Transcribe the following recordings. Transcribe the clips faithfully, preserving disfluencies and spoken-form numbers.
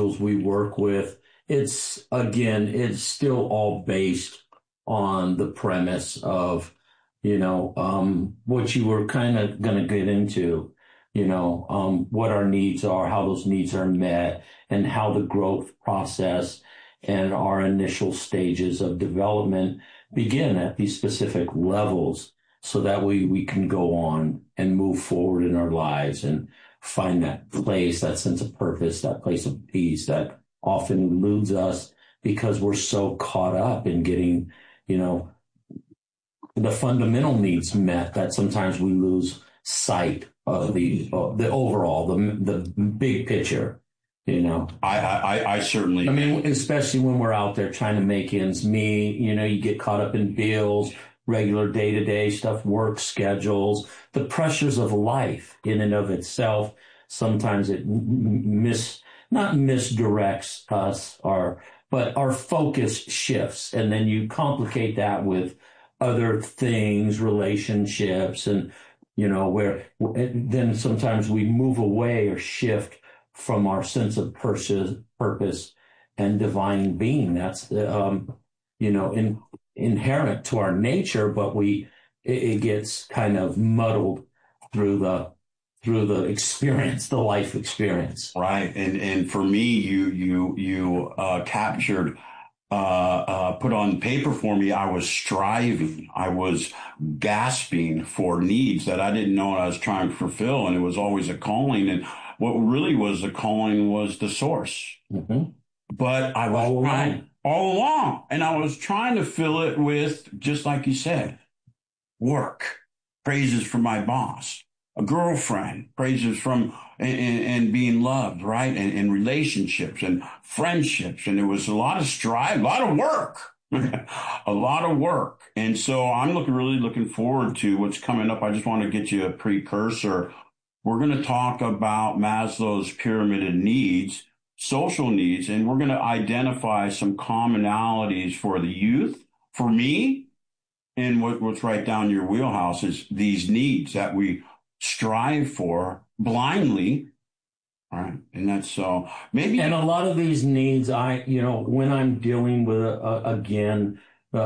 individuals we work with, it's, again, it's still all based on the premise of, you know, um, what you were kind of going to get into, you know, um, what our needs are, how those needs are met, and how the growth process and our initial stages of development begin at these specific levels, so that way we can go on and move forward in our lives and find that place, that sense of purpose, that place of peace that often eludes us because we're so caught up in getting, you know, the fundamental needs met that sometimes we lose sight of the uh, the overall, the the big picture. You know, I, I, I certainly. I mean, especially when we're out there trying to make ends meet, you know, you get caught up in bills, regular day-to-day stuff, work schedules, the pressures of life in and of itself. Sometimes it mis, not misdirects us, or, but our focus shifts. And then you complicate that with other things, relationships, and, you know, where then sometimes we move away or shift from our sense of purpose and divine being. That's, um, you know, in, inherent to our nature, but we, it, it gets kind of muddled through the, through the experience, the life experience. Right. And, and for me, you, you, you, uh, captured, uh, uh, put on paper for me. I was striving. I was gasping for needs that I didn't know I was trying to fulfill. And it was always a calling. And what really was the calling was the source. Mm-hmm. But I was all trying along. all along. And I was trying to fill it with, just like you said, work, praises from my boss, a girlfriend, praises from, and, and being loved, right? And, and relationships and friendships. And it was a lot of strive, a lot of work, a lot of work. And so I'm looking, really looking forward to what's coming up. I just want to get you a precursor. We're going to talk about Maslow's pyramid of needs, social needs, and we're going to identify some commonalities for the youth, for me, and what, what's right down your wheelhouse is these needs that we strive for blindly, right? And that's so maybe. And a lot of these needs, I, you know, when I'm dealing with, uh, again,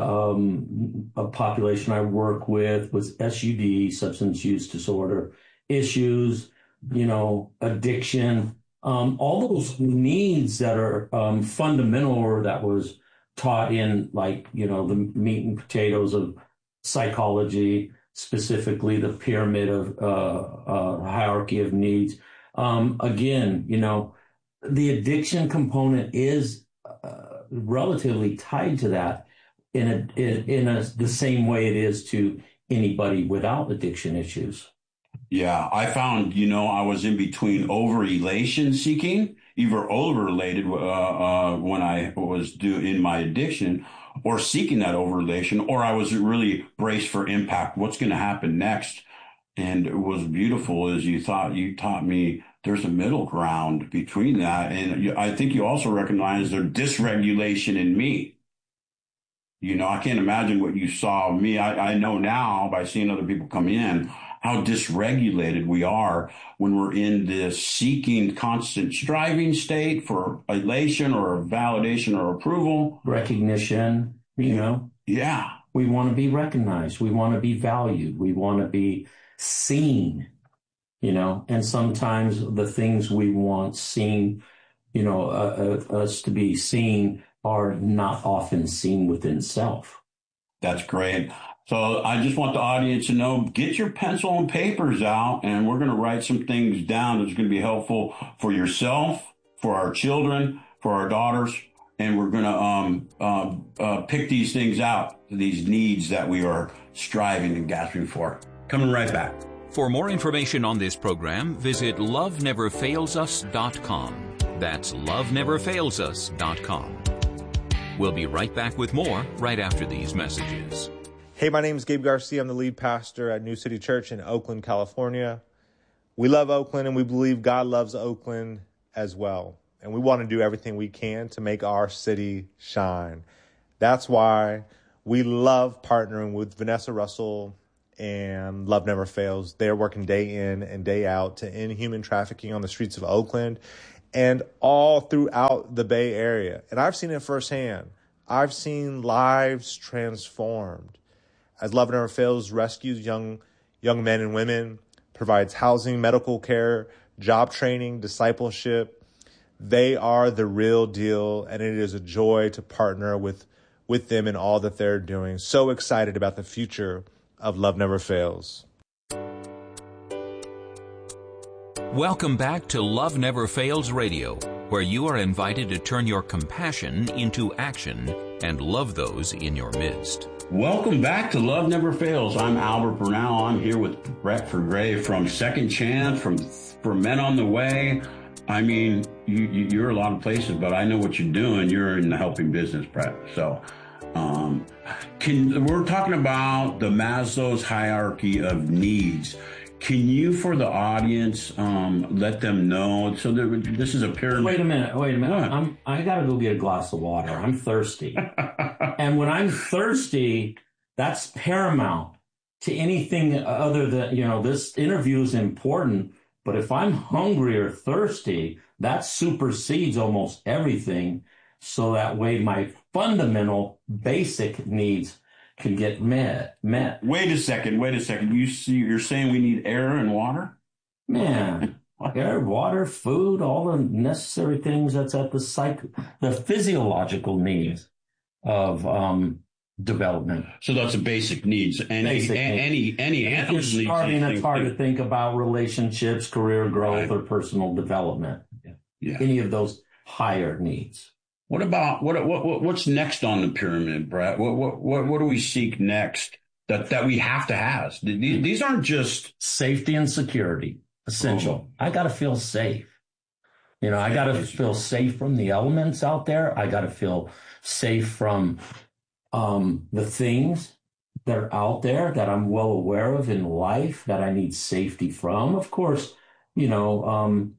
um, a population I work with with S U D, substance use disorder issues, you know, addiction, um, all those needs that are um, fundamental, or that was taught in, like, you know, the meat and potatoes of psychology, specifically the pyramid of uh, uh, hierarchy of needs. Um, again, you know, the addiction component is uh, relatively tied to that in a, in, in a, the same way it is to anybody without addiction issues. Yeah, I found, you know, I was in between over elation seeking, either overrelated uh, uh, when I was do in my addiction, or seeking that over elation, or I was really braced for impact. What's going to happen next? And it was beautiful as you thought, you taught me there's a middle ground between that. And I think you also recognize there's dysregulation in me. You know, I can't imagine what you saw me. I, I know now by seeing other people come in, how dysregulated we are when we're in this seeking, constant striving state for elation or validation or approval. Recognition, you know. Yeah. We want to be recognized. We want to be valued. We want to be seen, you know. And sometimes the things we want seen, you know, uh, uh, us to be seen are not often seen within self. That's great. So I just want the audience to know, get your pencil and papers out, and we're going to write some things down that's going to be helpful for yourself, for our children, for our daughters, and we're going to um, uh, uh, pick these things out, these needs that we are striving and gasping for. Coming right back. For more information on this program, visit love never fails us dot com. That's love never fails us dot com. We'll be right back with more right after these messages. Hey, my name is Gabe Garcia. I'm the lead pastor at New City Church in Oakland, California. We love Oakland, and we believe God loves Oakland as well. And we want to do everything we can to make our city shine. That's why we love partnering with Vanessa Russell and Love Never Fails. They're working day in and day out to end human trafficking on the streets of Oakland. and all throughout the Bay Area. And I've seen it firsthand. I've seen lives transformed as Love Never Fails rescues young young men and women, provides housing, medical care, job training, discipleship. They are the real deal, and it is a joy to partner with, with them in all that they're doing. So excited about the future of Love Never Fails. Welcome back to Love Never Fails Radio, where you are invited to turn your compassion into action and love those in your midst. Welcome back to Love Never Fails. I'm Albert Bernal. I'm here with Brett Gray from Second Chance, from For Men on the Way. I mean, you, you, you're a lot of places, but I know what you're doing. You're in the helping business, Brett. So, um, can we're talking about the Maslow's hierarchy of needs. Can you, for the audience, um, let them know? So there, this is a pyramid. Wait a minute. Wait a minute. I'm, I got to go get a glass of water. I'm thirsty. And when I'm thirsty, that's paramount to anything other than, you know, this interview is important. But if I'm hungry or thirsty, that supersedes almost everything. So that way my fundamental basic needs can get met. met. Wait a second. Wait a second. You see, you're saying we need air and water? Man, air, water, food, all the necessary things that's at the psych, the physiological needs of um, development. So that's a basic needs. Any Basic any needs. any If animal you're needs. starting, it's hard things- to think about relationships, career growth, Right. or personal development. Yeah. Any of those higher needs. What about what what what- what's next on the pyramid, Brett? What what what what do we seek next that that we have to have? These, these aren't just Safety and security, essential. Oh. I got to feel safe. You know, I got to feel safe from the elements out there. I got to feel safe from um, the things that are out there that I'm well aware of in life that I need safety from. Of course, you know, um,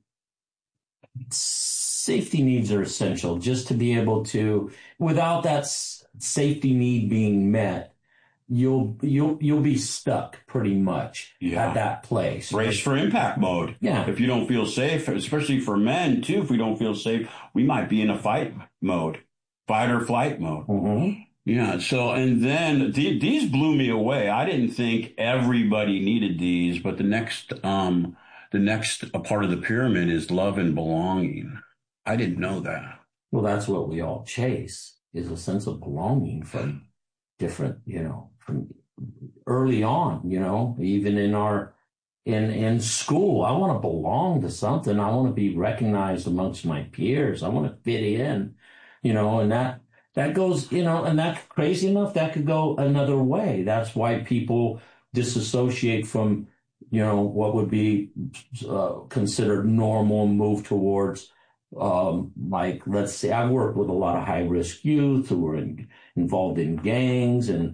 safety needs are essential just to be able to, without that s- safety need being met, you'll, you'll, you'll be stuck pretty much Yeah. at that place. brace for impact mode. Yeah. If you don't feel safe, especially for men too, if we don't feel safe, we might be in a fight mode, fight or flight mode. Mhm. Yeah. So, and then the, these blew me away. I didn't think everybody needed these, but the next, um, the next part of the pyramid is love and belonging. I didn't know that. Well, that's what we all chase, is a sense of belonging from different, you know, from early on, you know, even in our, in, in school. I want to belong to something. I want to be recognized amongst my peers. I want to fit in, you know, and that, that goes, you know, and that crazy enough, that could go another way. That's why people disassociate from, you know, what would be uh, considered normal and move towards, um, like, let's say, I've worked with a lot of high risk youth who are in, involved in gangs and,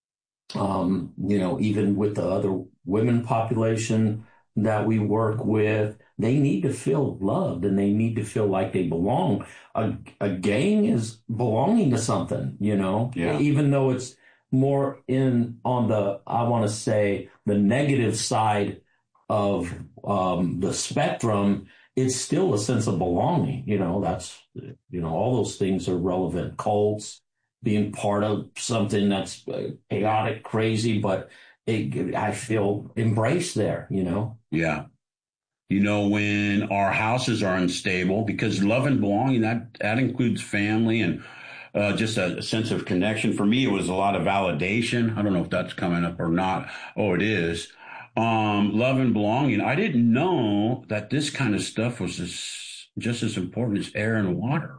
um, you know, even with the other women population that we work with, they need to feel loved and they need to feel like they belong. A, a gang is belonging to something, you know, Yeah. even though it's more in on the, I want to say, the negative side of um, the spectrum. It's still a sense of belonging. You know, that's, you know, all those things are relevant. Cults, being part of something that's chaotic, crazy, but it, I feel embraced there, you know? Yeah. You know, when our houses are unstable, because love and belonging, that, that includes family and uh, just a, a sense of connection. For me, it was a lot of validation. I don't know if that's coming up or not. Oh, it is. Um, love and belonging. I didn't know that this kind of stuff was as, just as important as air and water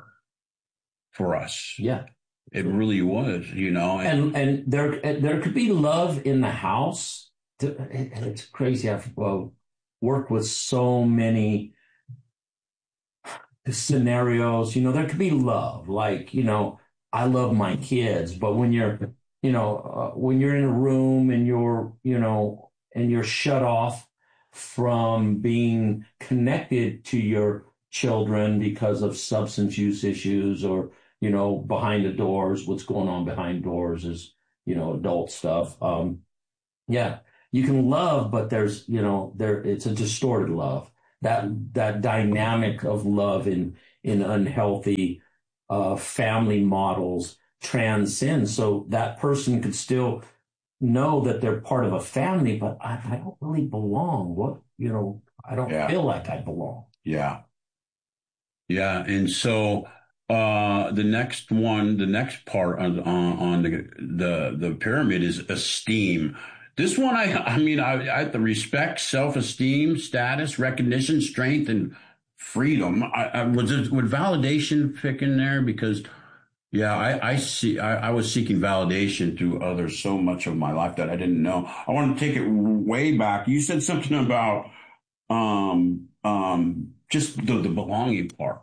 for us. Yeah. It really was, you know. And, And and there there could be love in the house. It's crazy. I've well, worked with so many scenarios. You know, there could be love. Like, you know, I love my kids, but when you're, you know, uh, when you're in a room and you're, you know, and you're shut off from being connected to your children because of substance use issues or, you know, behind the doors, what's going on behind doors is, you know, adult stuff. Um, yeah, you can love, but there's, you know, there, it's a distorted love that that dynamic of love in in unhealthy uh, family models transcends, so that person could still know that they're part of a family, but I, I don't really belong. What, you know, I don't Yeah. feel like I belong. Yeah. Yeah. And so uh, the next one, the next part on, on, on the, the, the pyramid is esteem. This one, I, I mean, I, I have to respect, self-esteem, status, recognition, strength, and freedom. I, I was it, would validation fit in there? Because yeah, I, I see, I, I was seeking validation through others so much of my life that I didn't know. I want to take it way back. You said something about, um, um, just the, the belonging part.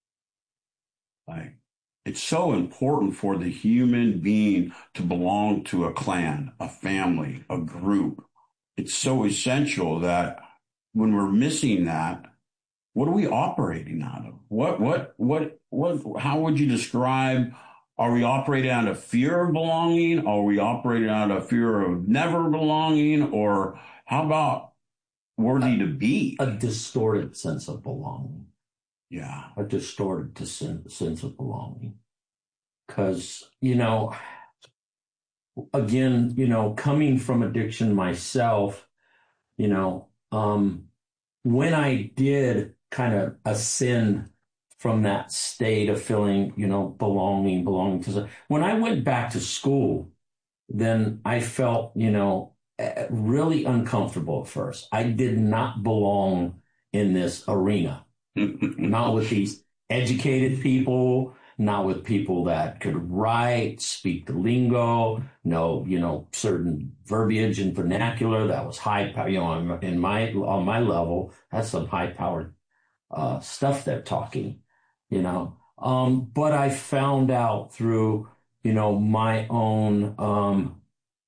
Like, it's so important for the human being to belong to a clan, a family, a group. It's so essential that when we're missing that, what are we operating out of? What, what, what, what, how would you describe? Are we operating out of fear of belonging? Are we operating out of fear of never belonging? Or how about worthy to be? A distorted sense of belonging. Yeah. A distorted sense of belonging. Because, you know, again, you know, coming from addiction myself, you know, um, when I did kind of ascend from that state of feeling, you know, belonging, belonging to, when I went back to school, then I felt, you know, really uncomfortable at first. I did not belong in this arena, not with these educated people, not with people that could write, speak the lingo, know, you know, certain verbiage and vernacular that was high power, you know, in my, on my level, that's some high powered uh, stuff they're talking, you know. Um, but I found out through, you know, my own, um,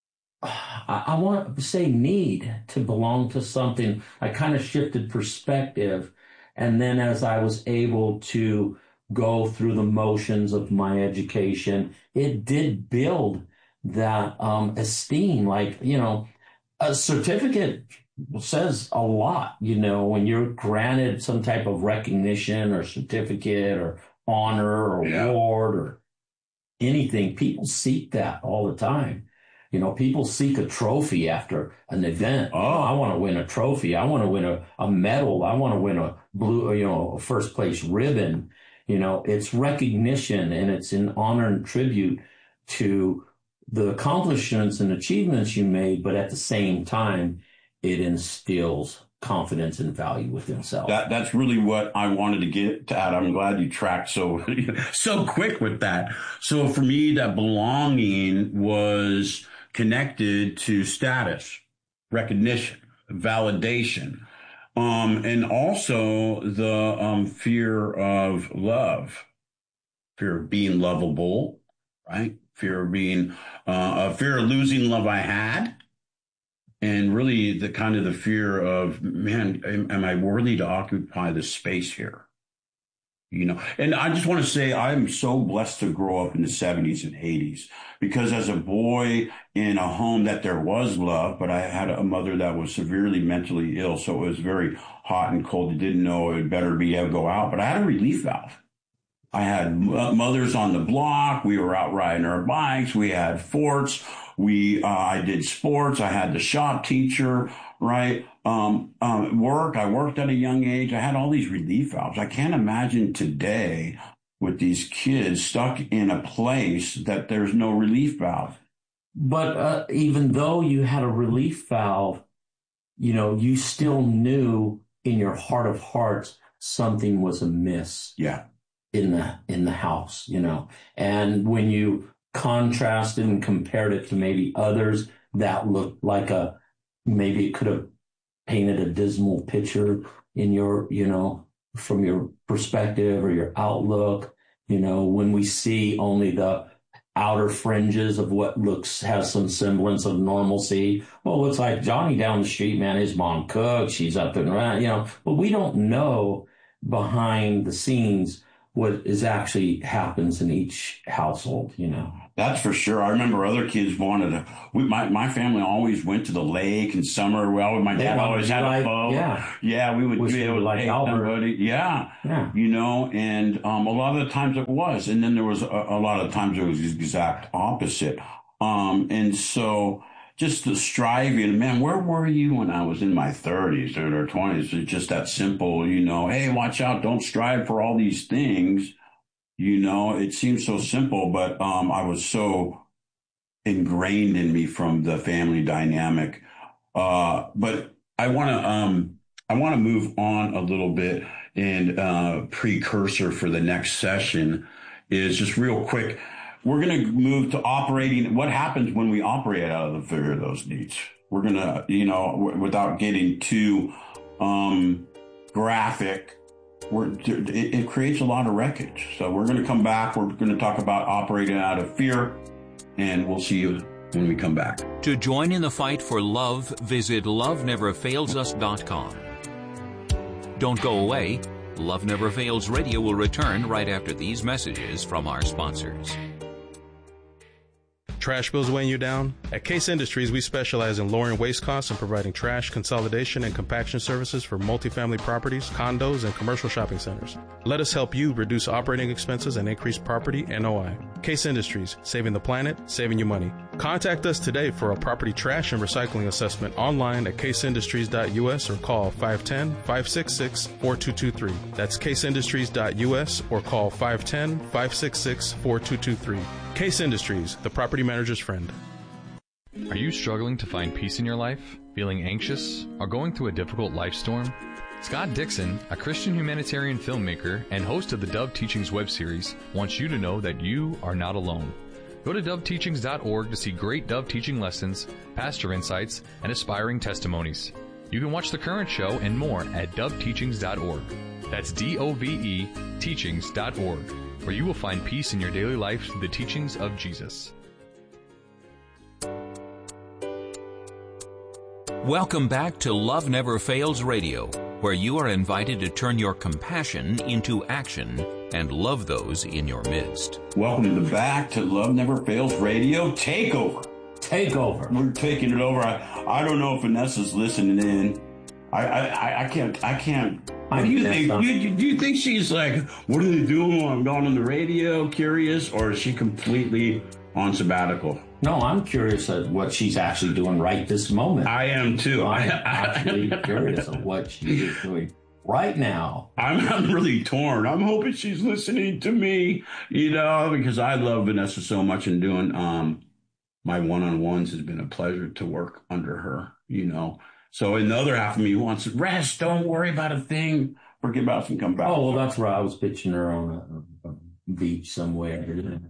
I, I want to say need to belong to something. I kind of shifted perspective. And then as I was able to go through the motions of my education, it did build that um, esteem. Like, you know, a certificate says a lot, you know, when you're granted some type of recognition or certificate or honor or Yeah. award or anything, people seek that all the time. You know, people seek a trophy after an event. Oh, you know, I want to win a trophy. I want to win a, a medal. I want to win a blue, you know, a first place ribbon. You know, it's recognition and it's an honor and tribute to the accomplishments and achievements you made. But at the same time, it instills confidence and value within self. That that's really what I wanted to get at. I'm glad you tracked so so quick with that. So for me, that belonging was connected to status, recognition, validation, um, and also the um, fear of love, fear of being lovable, right? Fear of being, uh, a fear of losing love I had. And really the kind of the fear of, man, am, am I worthy to occupy this space here? You know, and I just want to say I'm so blessed to grow up in the seventies and eighties because as a boy in a home that there was love, but I had a mother that was severely mentally ill. So it was very hot and cold. I didn't know it better be able to go out, but I had a relief valve. I had mothers on the block. We were out riding our bikes. We had forts. We, uh, I did sports. I had the shop teacher, right? Um, um, work. I worked at a young age. I had all these relief valves. I can't imagine today with these kids stuck in a place that there's no relief valve. But uh, even though you had a relief valve, you know, you still knew in your heart of hearts something was amiss. Yeah. in the in the house, you know. And when you contrasted and compared it to maybe others that looked like a, maybe it could have painted a dismal picture in your, you know, from your perspective or your outlook, you know, when we see only the outer fringes of what looks, has some semblance of normalcy. Well, it's like Johnny down the street, man, his mom cooks, she's up and around, you know, but we don't know behind the scenes what is actually happens in each household, you know. That's for sure. I remember other kids wanted to, we, my, my family always went to the lake in summer. Well, my dad always had like, a boat. Yeah. Yeah, we would Wish be able to like take Albert. somebody. Yeah. Yeah. You know, and um, a lot of the times it was. And then there was a, a lot of times it was the exact opposite. Um, and so just the striving, man, where were you when I was in my thirties or twenties? It's just that simple, you know, hey, watch out, don't strive for all these things. You know, it seems so simple, but um, I was so ingrained in me from the family dynamic. Uh, but I want to um, I want to move on a little bit, and uh, precursor for the next session is just real quick. We're going to move to operating. What happens when we operate out of the fear of those needs? We're going to, you know, w- without getting too um, graphic. We're, it, it creates a lot of wreckage. So we're going to come back. We're going to talk about operating out of fear, and we'll see you when we come back. To join in the fight for love, visit love never fails us dot com. Don't go away. Love Never Fails Radio will return right after these messages from our sponsors. Trash bills weighing you down? At Case Industries, we specialize in lowering waste costs and providing trash consolidation and compaction services for multifamily properties, condos, and commercial shopping centers. Let us help you reduce operating expenses and increase property N O I. Case Industries, saving the planet, saving you money. Contact us today for a property trash and recycling assessment online at case industries dot U S or call five one zero, five six six, four two two three. That's case industries dot U S or call five one zero, five six six, four two two three. Case Industries, the property manager's friend. Are you struggling to find peace in your life, feeling anxious, or going through a difficult life storm? Scott Dixon, a Christian humanitarian filmmaker and host of the Dove Teachings web series, wants you to know that you are not alone. Go to dove teachings dot org to see great Dove teaching lessons, pastor insights, and aspiring testimonies. You can watch the current show and more at dove teachings dot org. That's D O V E teachings dot org, where you will find peace in your daily life through the teachings of Jesus. Welcome back to Love Never Fails Radio, where you are invited to turn your compassion into action and love those in your midst. Welcome to back to Love Never Fails Radio Takeover. Takeover. We're taking it over. I, I don't know if Vanessa's listening in. I I, I can't I can't. What do you think? Do you, do you think she's like, what are they doing while I'm gone on the radio? Curious, or is she completely on sabbatical? No, I'm curious at what she's actually doing right this moment. I am too. I'm actually curious of what she is doing right now. I'm, I'm really torn. I'm hoping she's listening to me, you know, because I love Vanessa so much, and doing um my one-on-ones has been a pleasure to work under her, you know. So in the other half of me wants to rest. Don't worry about a thing. Forget about it and come back. Oh, well, that's where I was pitching her on a, a beach somewhere.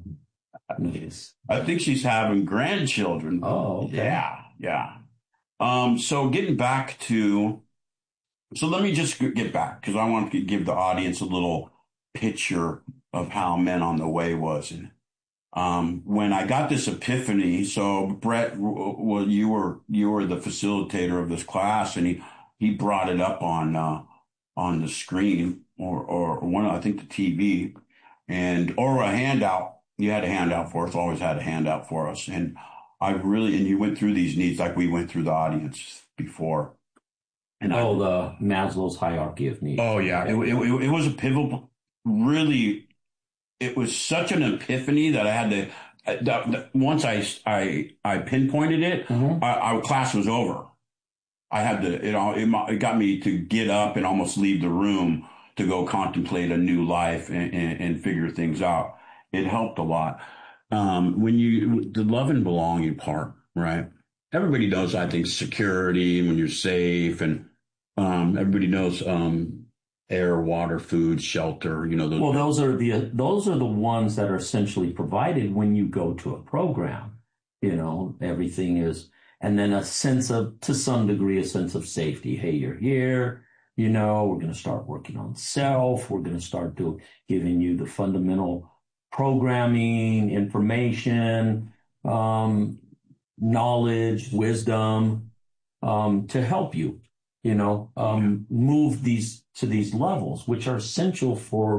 Yes. I think she's having grandchildren. Oh, okay. Yeah, yeah. Um, so getting back to, so let me just get back, because I want to give the audience a little picture of how Men on the Way was. And um, when I got this epiphany, so Brett, well, you were you were the facilitator of this class, and he he brought it up on uh, on the screen or or one, I think the T V, and or a handout. You had a handout for us, always had a handout for us. And I really, and you went through these needs like we went through the audience before. And oh, I, the Maslow's hierarchy of needs. Oh, yeah. It, it, it was a pivotal, really, it was such an epiphany that I had to, that, that once I, I, I pinpointed it, mm-hmm. our, our class was over. I had to, it, it, it got me to get up and almost leave the room to go contemplate a new life and, and, and figure things out. It helped a lot. Um, when you, the love and belonging part, right? Everybody knows, I think, security, when you're safe, and um, everybody knows um, air, water, food, shelter, you know. Those well, those are the, those are the ones that are essentially provided when you go to a program. You know, everything is, and then a sense of, to some degree, a sense of safety. Hey, you're here. You know, we're going to start working on self. We're going to start doing, giving you the fundamental programming, information, um, knowledge, wisdom, um, to help you, you know, um, move these to these levels, which are essential for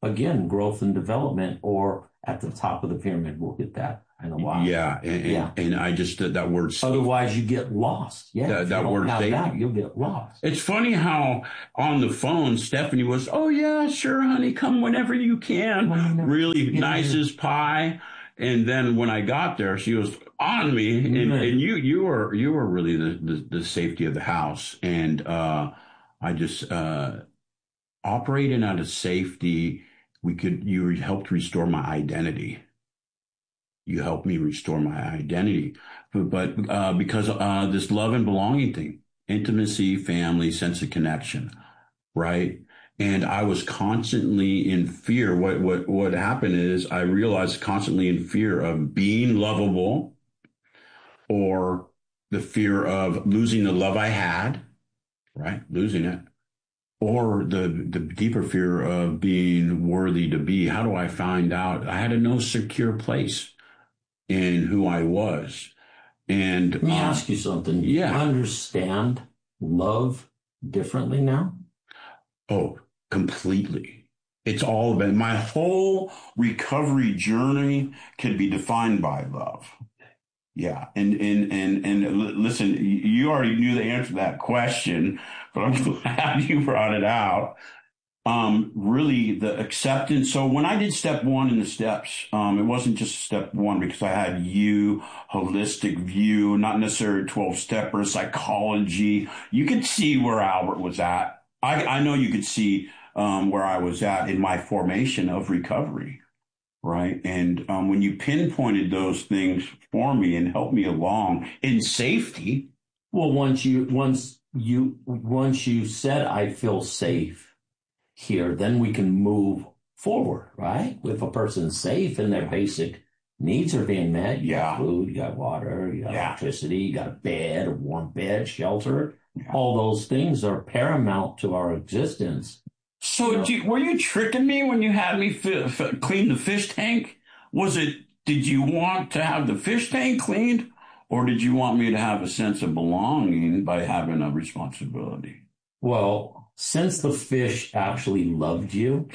again, growth and development, or at the top of the pyramid, we'll hit that in a while. Yeah. And, Yeah. and, and I just, uh, that word. Otherwise, you get lost. Yeah. That- if that you don't word have safety. that, you'll get lost. It's funny how on the phone, Stephanie was, oh, yeah, sure, honey, come whenever you can. Well, you know, really you nice know, as pie. And then when I got there, she was on me. And, Right. and you you were you were really the, the, the safety of the house. And uh, I just uh, operating out of safety, we could you helped restore my identity. You helped me restore my identity. But, but uh, because uh, this love and belonging thing, intimacy, family, sense of connection, right? And I was constantly in fear. What, what, what happened is I realized constantly in fear of being lovable, or the fear of losing the love I had, right? Losing it, or the, the deeper fear of being worthy to be. How do I find out? I had a no secure place in who I was. And Let me um, ask you something. yeah. You understand love differently now? Oh, completely. It's all about my whole recovery journey can be defined by love. Yeah. And, and, and, and l- listen, you already knew the answer to that question, but I'm glad you brought it out. Um, really the acceptance. So when I did step one in the steps, um, it wasn't just step one because I had you, holistic view, not necessarily twelve stepper, psychology. You could see where Albert was at. I, I know you could see, um, where I was at in my formation of recovery. Right. And, um, when you pinpointed those things for me and helped me along in safety. Well, once you, once you, once you said, I feel safe here, then we can move forward, right? If a person's safe and their basic needs are being met, you Yeah. got food, you got water, you got Yeah. electricity, you got a bed, a warm bed, shelter. Yeah. All those things are paramount to our existence. So do you, were you tricking me when you had me fi- f- clean the fish tank? Was it, did you want to have the fish tank cleaned, or did you want me to have a sense of belonging by having a responsibility? Well, since the fish actually loved you,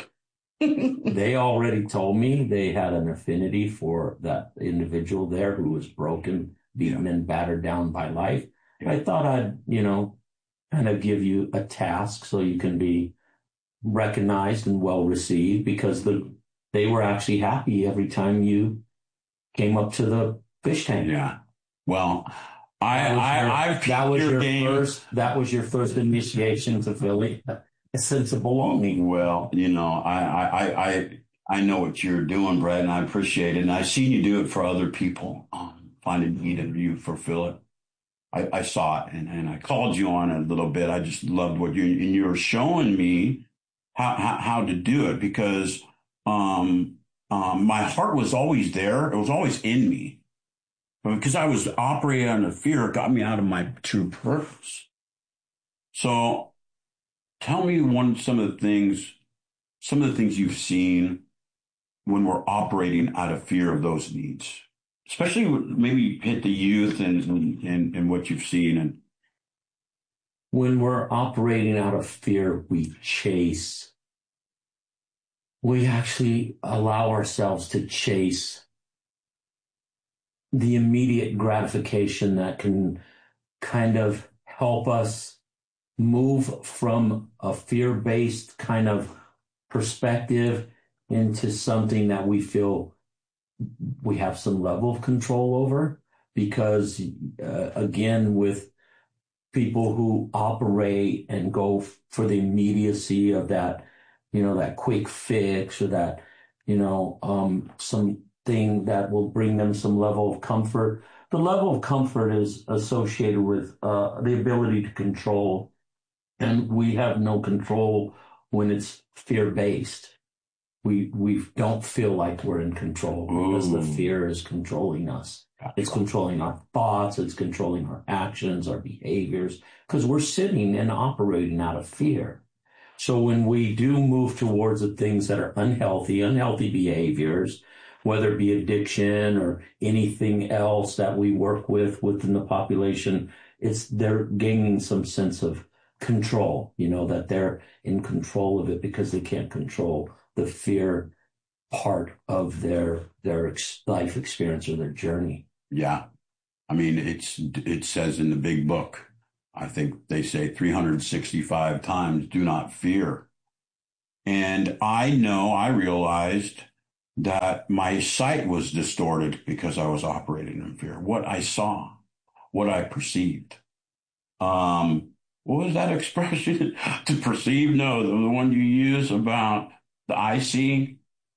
they already told me they had an affinity for that individual there who was broken, beaten, and battered down by life. Yeah. I thought I'd, you know, kind of give you a task so you can be recognized and well received, because the they were actually happy every time you came up to the fish tank. Yeah. Well, I, That was I, your, I've that was your your game. first. That was your first initiation to Philly. A sense of belonging. Well, you know, I, I, I, I know what you're doing, Brett, and I appreciate it. And I've seen you do it for other people. Um, find a need and you fulfill it. I, I saw it, and, and I called you on it a little bit. I just loved what you, and you were showing me how, how, how to do it, because, um, um, my heart was always there. It was always in me, but because I was operating under fear, it got me out of my true purpose. So tell me one, some of the things, some of the things you've seen when we're operating out of fear of those needs, especially maybe hit the youth and, and, and what you've seen. And When we're operating out of fear, we chase. We actually allow ourselves to chase the immediate gratification that can kind of help us move from a fear-based kind of perspective into something that we feel we have some level of control over. Because uh, again, with people who operate and go f- for the immediacy of that, you know, that quick fix, or that, you know, um, something that will bring them some level of comfort. The level of comfort is associated with uh, the ability to control, and we have no control when it's fear-based. We we don't feel like we're in control because Ooh. the fear is controlling us. It's controlling our thoughts. It's controlling our actions, our behaviors, because we're sitting and operating out of fear. So when we do move towards the things that are unhealthy, unhealthy behaviors, whether it be addiction or anything else that we work with within the population, it's they're gaining some sense of control, you know, that they're in control of it because they can't control the fear part of their their ex- life experience or their journey. Yeah. I mean, it's it says in the big book, I think they say three hundred sixty-five times, do not fear. And I know, I realized that my sight was distorted because I was operating in fear. What I saw, what I perceived. Um, what was that expression? To perceive? No, the, the one you use about the I see.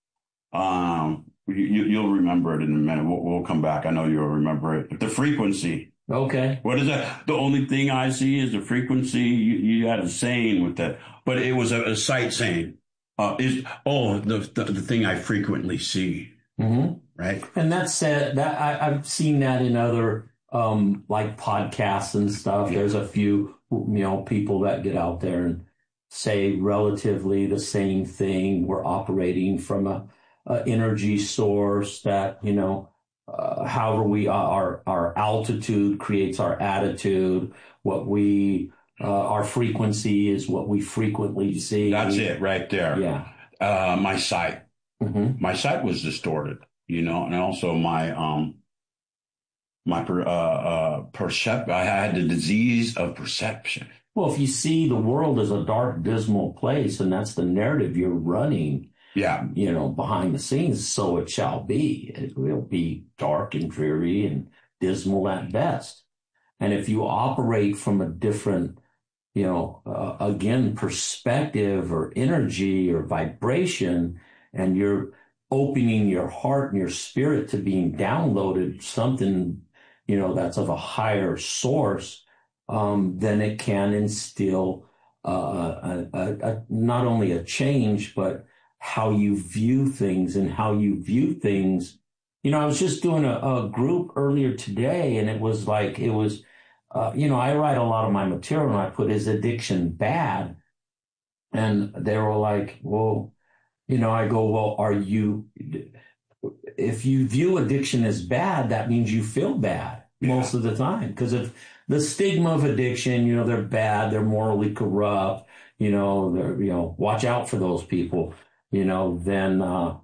Um, you, you'll remember it in a minute. We'll, we'll come back. I know you'll remember it. But the frequency. Okay. What is that? The only thing I see is the frequency. You, you had a saying with that, but it was a, a sight saying. Uh, is oh the, the the thing I frequently see. Mm-hmm. Right. And that's it. That I, I've seen that in other um, like podcasts and stuff. Yeah. There's a few you know people that get out there and say relatively the same thing. We're operating from a, a energy source that you know. Uh, however, we our our altitude creates our attitude. What we uh, our frequency is what we frequently see. That's it, right there. Yeah. Uh, my sight, mm-hmm. my sight was distorted, you know, and also my um my per, uh, uh percep. I had the disease of perception. Well, if you see the world as a dark, dismal place, and that's the narrative you're running. Yeah. You know, behind the scenes, so it shall be. It will be dark and dreary and dismal at best. And if you operate from a different, you know, uh, again, perspective or energy or vibration, and you're opening your heart and your spirit to being downloaded something, you know, that's of a higher source, um, then it can instill uh, a, a, a, not only a change, but how you view things and how you view things. You know, I was just doing a, a group earlier today, and it was like, it was, uh, you know, I write a lot of my material and I put, is addiction bad? And they were like, well, you know, I go, well, are you, if you view addiction as bad, that means you feel bad yeah. most of the time. Because if the stigma of addiction, you know, they're bad, they're morally corrupt, you know, they're, you know, watch out for those people. You know, then uh,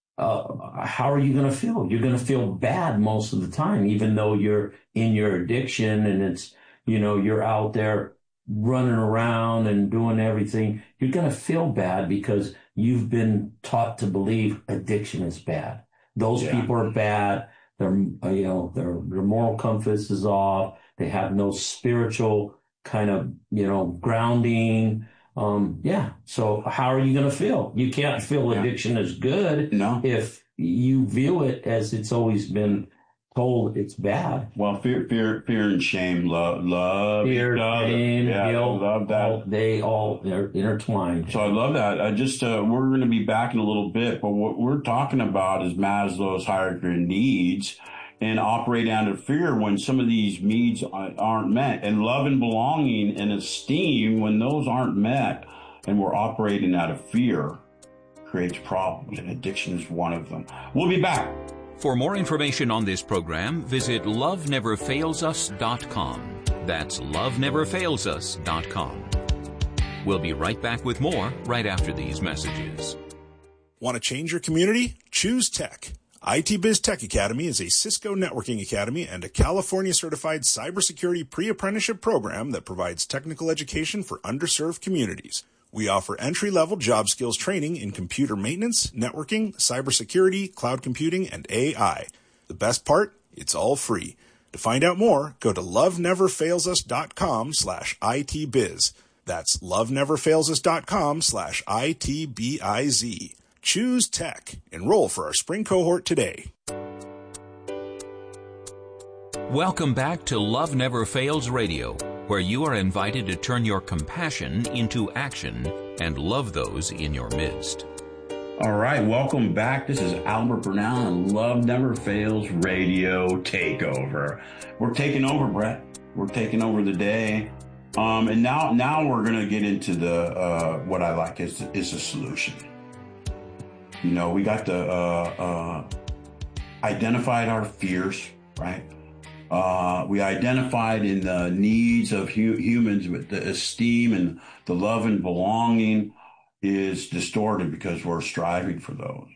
uh, how are you going to feel? You're going to feel bad most of the time, even though you're in your addiction and it's, you know, you're out there running around and doing everything. You're going to feel bad because you've been taught to believe addiction is bad. Those yeah. people are bad. Their, you know, their, their moral compass is off. They have no spiritual kind of, you know, grounding. Um, yeah. So how are you going to feel? You can't feel addiction yeah. as good no. if you view it as it's always been told it's bad. Well, fear, fear, fear and shame, love, love, fear, shame, yeah, guilt, I love that. All, they all are intertwined. So I love that. I just, uh, we're going to be back in a little bit, but what we're talking about is Maslow's hierarchy of needs. And operate out of fear when some of these needs aren't met. And love and belonging and esteem, when those aren't met and we're operating out of fear, creates problems. And addiction is one of them. We'll be back. For more information on this program, visit love never fails us dot com. That's love never fails us dot com. We'll be right back with more right after these messages. Want to change your community? Choose Tech. I T Biz Tech Academy is a Cisco networking academy and a California-certified cybersecurity pre-apprenticeship program that provides technical education for underserved communities. We offer entry-level job skills training in computer maintenance, networking, cybersecurity, cloud computing, and A I. The best part? It's all free. To find out more, go to love never fails us dot com slash I T biz. That's love never fails us dot com slash I T B I Z. Choose Tech. Enroll for our spring cohort today. Welcome back to Love Never Fails Radio, where you are invited to turn your compassion into action and love those in your midst. All right, welcome back. This is Albert Bernal and Love Never Fails Radio Takeover. We're taking over, Brett. We're taking over the day. Um, and now, now we're going to get into the, uh, what I like is, is the solution. You know, we got the, uh, uh, identified our fears, right? Uh, we identified in the needs of hu- humans with the esteem and the love and belonging. is distorted because we're striving for those.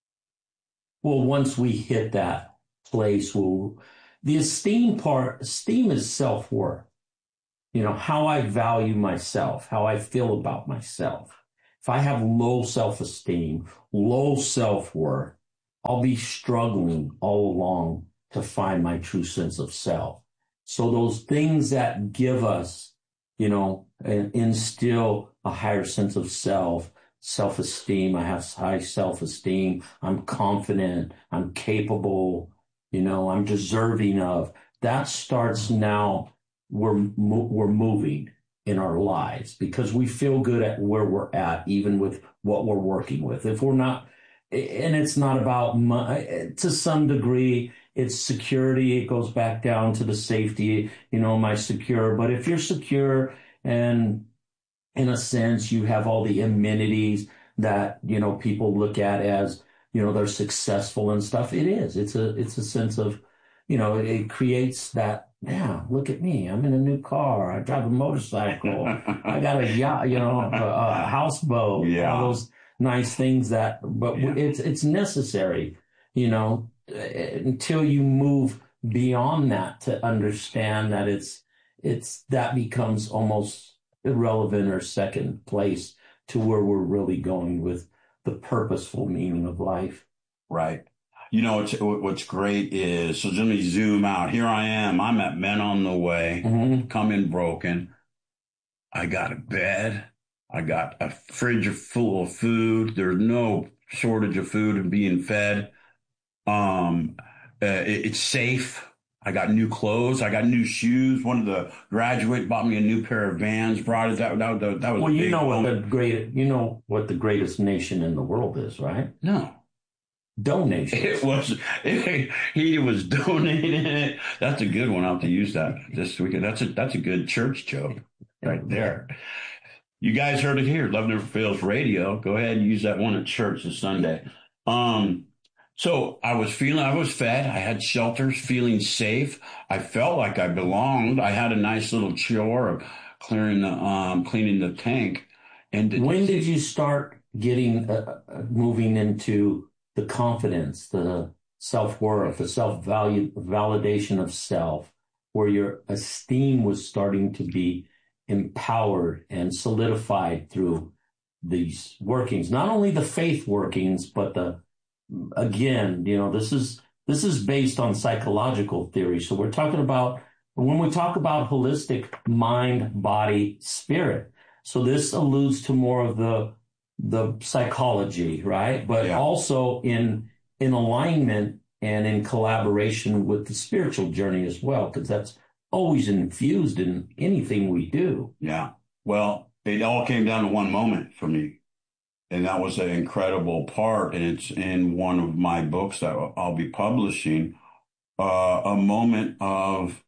Well, once we hit that place, we'll, the esteem part, esteem is self-worth. You know, how I value myself, how I feel about myself. If I have low self-esteem, low self-worth, I'll be struggling all along to find my true sense of self. So those things that give us, you know, and instill a higher sense of self, self-esteem. I have high self-esteem. I'm confident. I'm capable. You know, I'm deserving of. That starts now. We're we're moving in our lives because we feel good at where we're at, even with what we're working with. If we're not, and it's not about money, to some degree, it's security. It goes back down to the safety. You know, am I secure? But if you're secure and in a sense, you have all the amenities that, you know, people look at as, you know, they're successful and stuff. It is. It's a, it's a sense of, you know, it, it creates that, yeah, look at me. I'm in a new car. I drive a motorcycle. I got a yacht, you know, a, a houseboat, yeah. all those nice things that, but yeah. it's, it's necessary, you know, until you move beyond that to understand that it's, it's, that becomes almost irrelevant or second place to where we're really going with the purposeful meaning of life. Right. You know, what's, what's great is, so let me zoom out. Here I am. I'm at Men on the Way, mm-hmm. Coming Broken. I got a bed. I got a fridge full of food. There's no shortage of food and being fed. Um, uh, it, it's safe. I got new clothes. I got new shoes. One of the graduates bought me a new pair of Vans. Brought it. That, that, that, that was well, a you big know what moment. the great, you know what the greatest nation in the world is, right? No. Donations. It was, it, he was donating it. That's a good one. I'll have to use that this weekend. That's a, that's a good church joke right there. You guys heard it here. Love Never Fails Radio. Go ahead and use that one at church this Sunday. Um, so I was feeling, I was fed. I had shelters, feeling safe. I felt like I belonged. I had a nice little chore of clearing the, um, cleaning the tank. And when did you start getting, uh, moving into the confidence, the self-worth, the self-value, validation of self, where your esteem was starting to be empowered and solidified through these workings, not only the faith workings, but the, again, you know, this is, this is based on psychological theory. So we're talking about, when we talk about holistic mind, body, spirit. So this alludes to more of the the psychology, right? But yeah. also in, in alignment and in collaboration with the spiritual journey as well, because that's always infused in anything we do. Yeah. Well, it all came down to one moment for me. And that was an incredible part. And it's in one of my books that I'll be publishing, uh, a moment of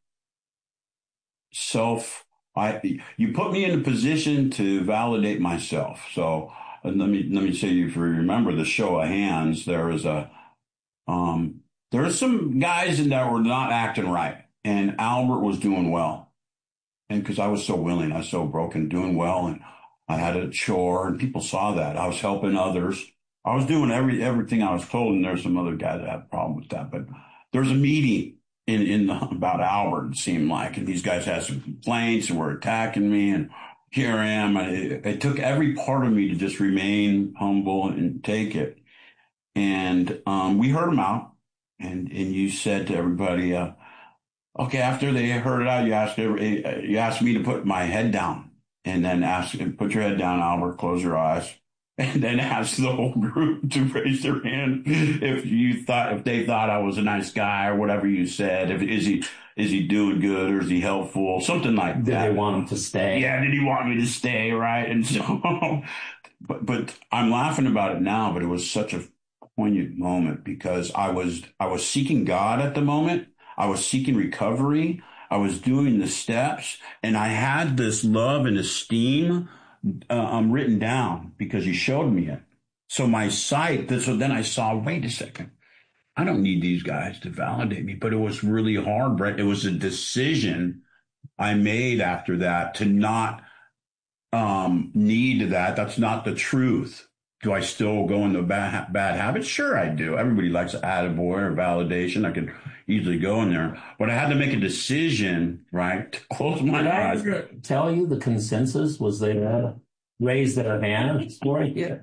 self. I, you put me in a position to validate myself. So, And let me let me say, if you remember the show of hands, there was a um there were some guys in that were not acting right, and Albert was doing well, and because I was so willing, I was so broken, doing well, and I had a chore, and people saw that I was helping others. I was doing every everything I was told, and there's some other guys that had a problem with that. But there was a meeting in in the, about Albert, it seemed like, and these guys had some complaints and were attacking me, and here I am. It, it took every part of me to just remain humble and take it. And um, we heard them out. And, and you said to everybody, uh, okay, after they heard it out, you asked every, you asked me to put my head down and then ask, put your head down, Albert, close your eyes. And then ask the whole group to raise their hand if you thought, if they thought I was a nice guy or whatever you said. If is he is he doing good or is he helpful? Something like did that. Did they want him to stay? Yeah, did he want me to stay? Right. And so, but but I'm laughing about it now. But it was such a poignant moment because I was I was seeking God at the moment. I was seeking recovery. I was doing the steps, and I had this love and esteem. Uh, um, written down because he showed me it. So my sight, so then I saw, wait a second, I don't need these guys to validate me, but it was really hard, Brett. It was a decision I made after that to not um, need that. That's not the truth. Do I still go into bad, bad habits? Sure, I do. Everybody likes an attaboy or validation. I could easily go in there. But I had to make a decision, right, to close my eyes. Did I tell you the consensus was they had raised their hands for you?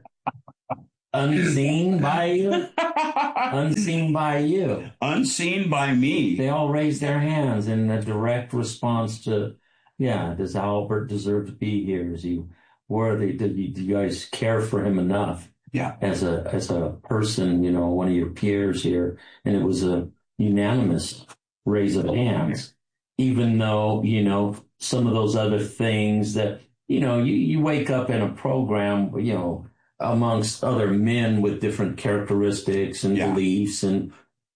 Unseen by you? Unseen by you. Unseen by me. They all raised their hands in a direct response to, yeah, does Albert deserve to be here? Is he worthy? Did you, do you guys care for him enough? Yeah. As a as a person, you know, one of your peers here, and it was a unanimous raise of hands, even though, you know, some of those other things that, you know, you, you wake up in a program, you know, amongst other men with different characteristics and yeah. beliefs and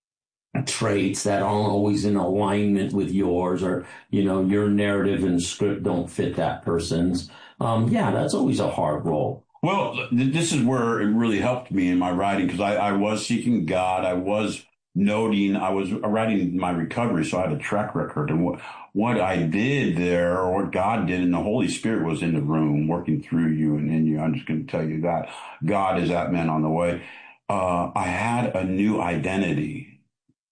traits that aren't always in alignment with yours, or, you know, your narrative and script don't fit that person's. Um, yeah, that's always a hard role. Well, this is where it really helped me in my writing, because I, I was seeking God. I was noting, I was writing my recovery, so I had a track record. And what, what I did there, or what God did, and the Holy Spirit was in the room working through you and in you. I'm just going to tell you that. God is that man on the way. Uh, I had a new identity,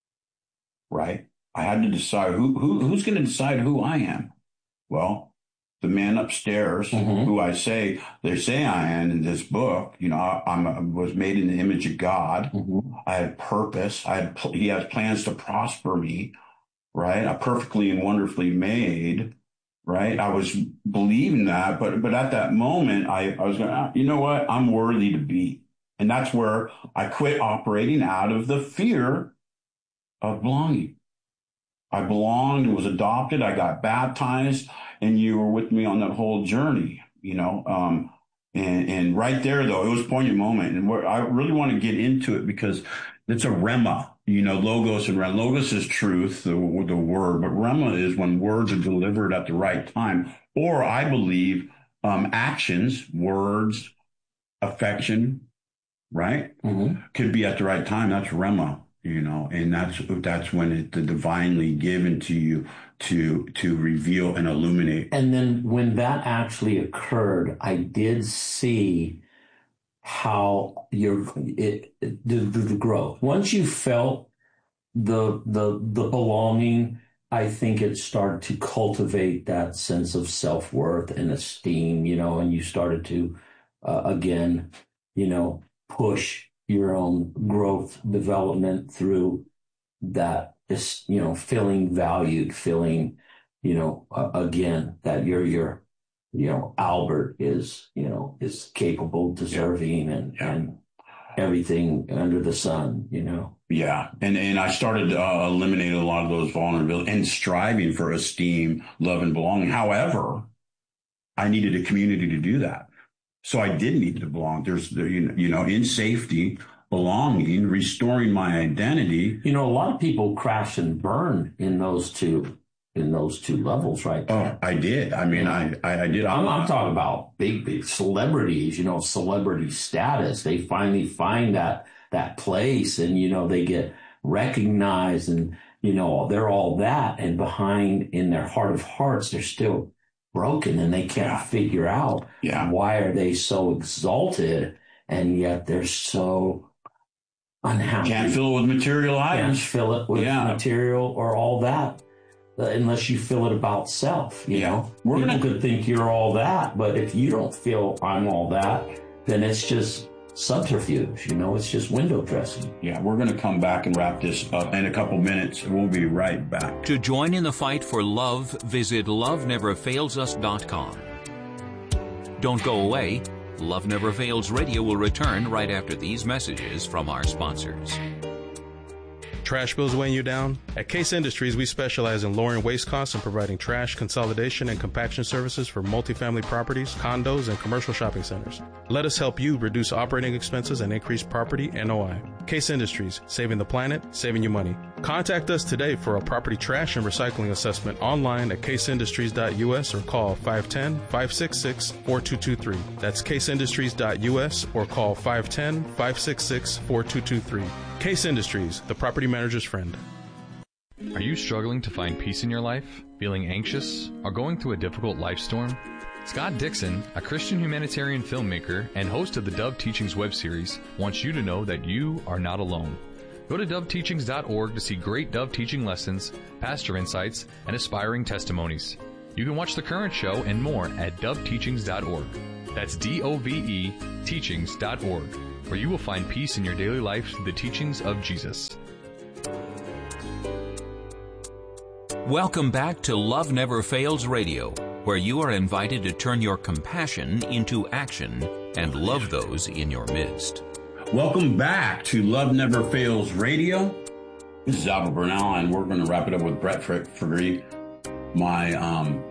right? I had to decide who, who who's going to decide who I am. Well, the man upstairs, mm-hmm. who I say, they say I am in this book, you know, I, I'm, I was made in the image of God. Mm-hmm. I had purpose. I had, he has plans to prosper me, right? I'm perfectly and wonderfully made, right? I was believing that, but, but at that moment, I, I was going, you know what? I'm worthy to be. And that's where I quit operating out of the fear of belonging. I belonged and was adopted. I got baptized, and you were with me on that whole journey, you know. Um, and, and right there, though, it was a poignant moment. And where I really want to get into it because it's a rhema, you know, logos and rhema. Logos is truth, the, the word, but rhema is when words are delivered at the right time. Or I believe um, actions, words, affection, right, mm-hmm. could be at the right time. That's rhema. You know, and that's that's when it the divinely given to you to to reveal and illuminate. And then when that actually occurred, I did see how your it, it the, the growth. Once you felt the the the belonging, I think it started to cultivate that sense of self-worth and esteem. You know, and you started to uh, again, you know, push your own growth development through that is, you know, feeling valued, feeling, you know, uh, again, that you're, your, you know, Albert is, you know, is capable, deserving, yeah. and, yeah. and everything under the sun, you know. Yeah. And, and I started uh, eliminating a lot of those vulnerabilities and striving for esteem, love, and belonging. However, I needed a community to do that. So I did need to belong. There's, you know, in safety, belonging, restoring my identity. You know, a lot of people crash and burn in those two, in those two levels, right? Oh, I did. I mean, yeah. I, I, I did. I'm, I'm talking about big, big celebrities, you know, celebrity status. They finally find that, that place and, you know, they get recognized and, you know, they're all that. And behind in their heart of hearts, they're still broken and they can't yeah. figure out yeah. why are they so exalted and yet they're so unhappy. Can't fill it with material items. Can't fill it with yeah. material or all that uh, unless you fill it about self. You yeah. know, We're people gonna... could think you're all that, but if you don't feel I'm all that, then it's just subterfuge. You know, it's just window dressing. Yeah, we're going to come back and wrap this up in a couple minutes. We'll be right back. To join in the fight for love, visit love never fails us dot com. Don't go away. Love Never Fails Radio will return right after these messages from our sponsors. Trash bills weighing you down? At Case Industries, we specialize in lowering waste costs and providing trash consolidation and compaction services for multifamily properties, condos, and commercial shopping centers. Let us help you reduce operating expenses and increase property N O I. Case Industries, saving the planet, saving you money. Contact us today for a property trash and recycling assessment online at case industries dot U S or call five one zero, five six six, four two two three. That's case industries dot U S or call five one zero, five six six, four two two three. Case Industries, the property manager's friend. Are you struggling to find peace in your life? Feeling anxious? Or going through a difficult life storm? Scott Dixon, a Christian humanitarian filmmaker and host of the Dove Teachings web series, wants you to know that you are not alone. Go to dove teachings dot org to see great Dove teaching lessons, pastor insights, and aspiring testimonies. You can watch the current show and more at dove teachings dot org. That's D O V E teachings dot org, where you will find peace in your daily life through the teachings of Jesus. Welcome back to Love Never Fails Radio, where you are invited to turn your compassion into action and love those in your midst. Welcome back to Love Never Fails Radio. This is Albert Burnell, and we're going to wrap it up with Brett Free, my um,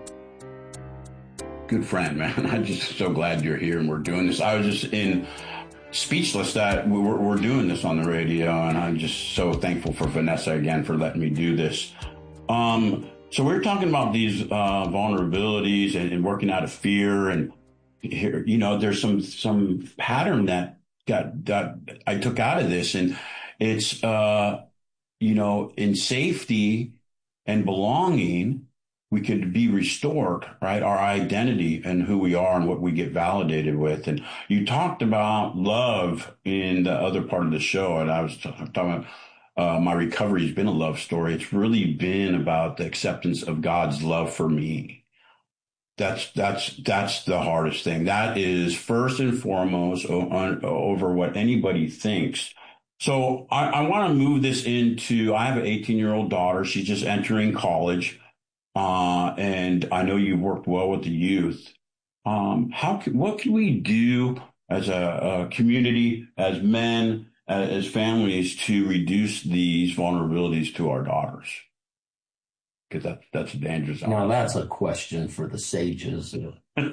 good friend, man. I'm just so glad you're here and we're doing this. I was just in speechless that we're, we're doing this on the radio, and I'm just so thankful for Vanessa again for letting me do this. Um, so we're talking about these uh, vulnerabilities and, and working out of fear, and here, you know, there's some some pattern that got that I took out of this, and it's uh, you know, in safety and belonging, we could be restored, right? Our identity and who we are and what we get validated with. And you talked about love in the other part of the show, and I was t- talking about. Uh, my recovery has been a love story. It's really been about the acceptance of God's love for me. That's that's that's the hardest thing. That is first and foremost o- on, over what anybody thinks. So I, I want to move this into. I have an eighteen-year-old daughter. She's just entering college, uh, and I know you've worked well with the youth. Um, how can, what can we do as a, a community, as men, as families, to reduce these vulnerabilities to our daughters? Because that, that's a dangerous. Now, that's a question for the sages, you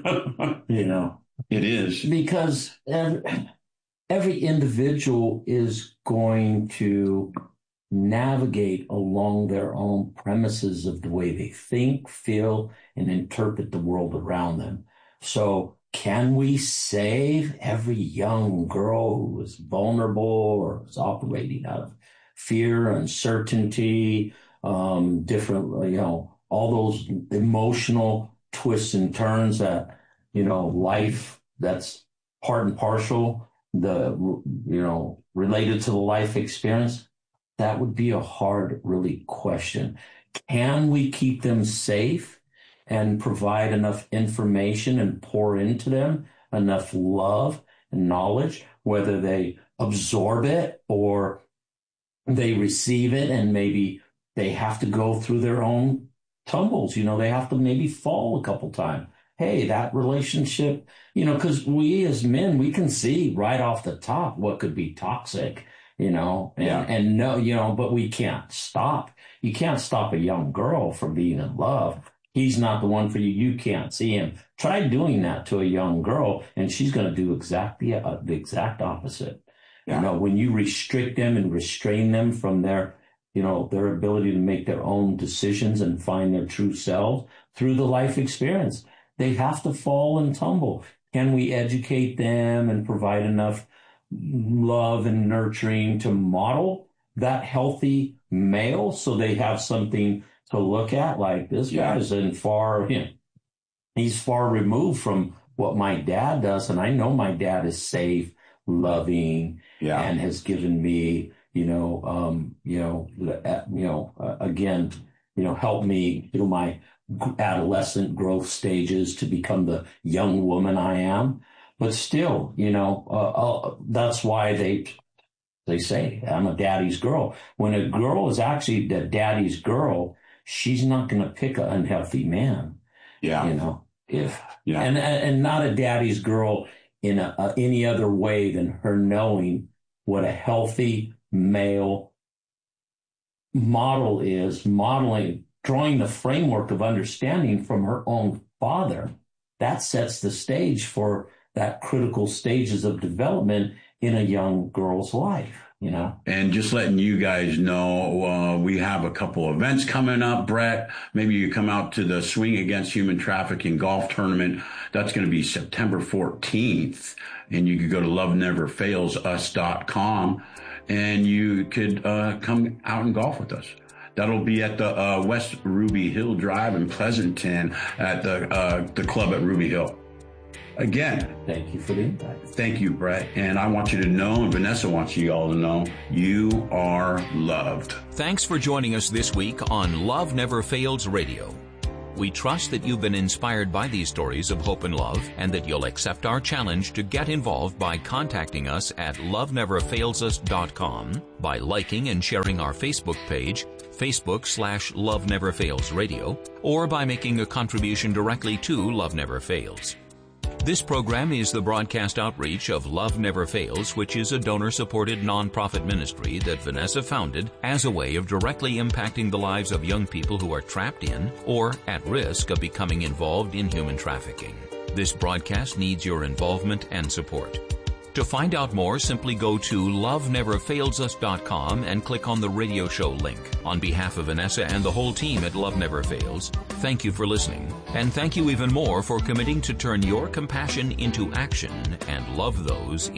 know. It is. Because every, every individual is going to navigate along their own premises of the way they think, feel, and interpret the world around them. So, can we save every young girl who is vulnerable or is operating out of fear, uncertainty, um, different, you know, all those emotional twists and turns that, you know, life that's part and parcel, the, you know, related to the life experience? That would be a hard, really question. Can we keep them safe and provide enough information and pour into them enough love and knowledge, whether they absorb it or they receive it and maybe they have to go through their own tumbles. You know, they have to maybe fall a couple times. Hey, that relationship, you know, because we as men, we can see right off the top what could be toxic, you know, and, yeah. and no, you know, but we can't stop. You can't stop a young girl from being in love. He's not the one for you. You can't see him. Try doing that to a young girl, and she's going to do exactly uh, the exact opposite. Yeah. You know, when you restrict them and restrain them from their, you know, their ability to make their own decisions and find their true selves through the life experience, they have to fall and tumble. Can we educate them and provide enough love and nurturing to model that healthy male so they have something to look at? Like, this yeah. guy's in far, you know, he's far removed from what my dad does. And I know my dad is safe, loving, yeah. and has given me, you know, um, you know, uh, you know, uh, again, you know, help me through my adolescent growth stages to become the young woman I am. But still, you know, uh, uh, that's why they, they say I'm a daddy's girl. When a girl is actually the daddy's girl, she's not going to pick an unhealthy man. Yeah. You know, if, yeah. and, and not a daddy's girl in a, a, any other way than her knowing what a healthy male model is, modeling, drawing the framework of understanding from her own father. That sets the stage for that critical stages of development in a young girl's life. You know, and just letting you guys know, uh, we have a couple events coming up, Brett. Maybe you come out to the Swing Against Human Trafficking golf tournament. That's going to be September fourteenth. And you could go to love never fails us dot com and you could uh, come out and golf with us. That'll be at the uh, West Ruby Hill Drive in Pleasanton at the uh, the club at Ruby Hill. Again, thank you for the invite. Thank you, Brett. And I want you to know, and Vanessa wants you all to know, you are loved. Thanks for joining us this week on Love Never Fails Radio. We trust that you've been inspired by these stories of hope and love, and that you'll accept our challenge to get involved by contacting us at love never fails us dot com, by liking and sharing our Facebook page, Facebook slash Love Never Fails Radio, or by making a contribution directly to Love Never Fails. This program is the broadcast outreach of Love Never Fails, which is a donor-supported nonprofit ministry that Vanessa founded as a way of directly impacting the lives of young people who are trapped in or at risk of becoming involved in human trafficking. This broadcast needs your involvement and support. To find out more, simply go to love never fails us dot com and click on the radio show link. On behalf of Vanessa and the whole team at Love Never Fails, thank you for listening. And thank you even more for committing to turn your compassion into action and love those